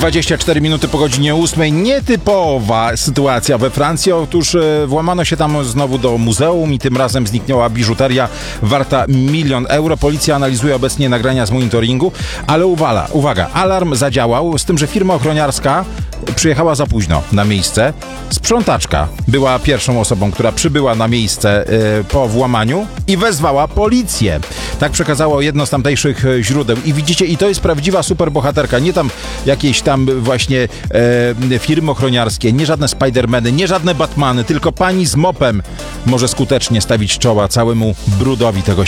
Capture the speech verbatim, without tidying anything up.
dwadzieścia cztery minuty po godzinie ósmej. Nietypowa sytuacja we Francji. Otóż e, włamano się tam znowu do muzeum i tym razem zniknęła biżuteria warta milion euro. Policja analizuje obecnie nagrania z monitoringu, ale uwaga, uwaga, alarm zadziałał, z tym, że firma ochroniarska przyjechała za późno na miejsce. Sprzątaczka była pierwszą osobą, która przybyła na miejsce e, po włamaniu i wezwała policję. Tak przekazało jedno z tamtejszych źródeł. I widzicie, i to jest prawdziwa superbohaterka. Nie tam jakieś tam właśnie e, firmy ochroniarskie, nie żadne Spidermany, nie żadne Batmany, tylko pani z mopem może skutecznie stawić czoła całemu brudowi tego